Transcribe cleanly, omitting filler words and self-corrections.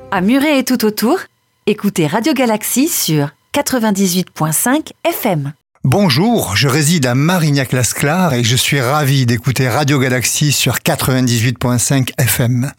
À Muret et tout autour, écoutez Radio Galaxie sur 98.5 FM. Bonjour, je réside à Marignac-Lasclar et je suis ravi d'écouter Radio Galaxie sur 98.5 FM.